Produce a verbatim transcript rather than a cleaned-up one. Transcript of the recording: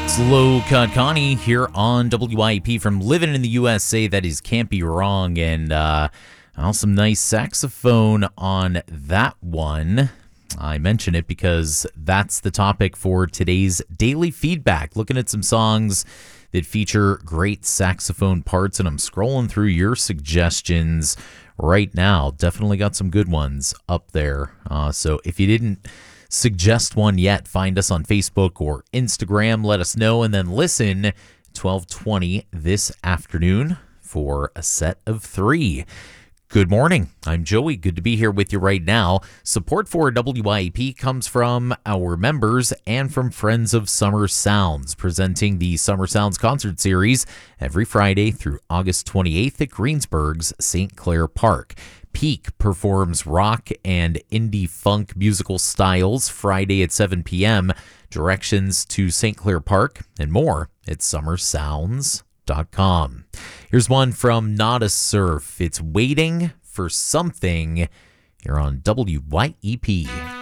Slow Cut Connie here on W I E P from Living in the U S A. That is Can't Be Wrong. And uh, well, some nice saxophone on that one. I mention it because that's the topic for today's daily feedback. Looking at some songs that feature great saxophone parts, and I'm scrolling through your suggestions right now. Definitely got some good ones up there. Uh, so if you didn't suggest one yet, find us on Facebook or Instagram, let us know, and then listen twelve twenty this afternoon for a set of three. Good morning. I'm Joey. Good to be here with you right now. Support for W I E P comes from our members and from Friends of Summer Sounds, presenting the Summer Sounds concert series every Friday through August twenty-eighth at Greensburg's Saint Clair Park. Peak performs rock and indie funk musical styles Friday at seven p.m. Directions to Saint Clair Park and more at summer sounds dot com. Here's one from Nada Surf. It's Waiting for Something here on W Y E P.